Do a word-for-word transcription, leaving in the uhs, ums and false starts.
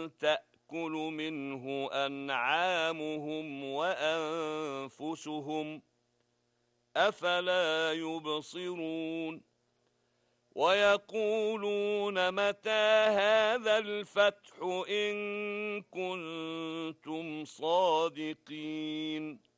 تأكل منه أنعامهم وأنفسهم أفلا يبصرون ويقولون متى هذا الفتح إن كنتم صادقين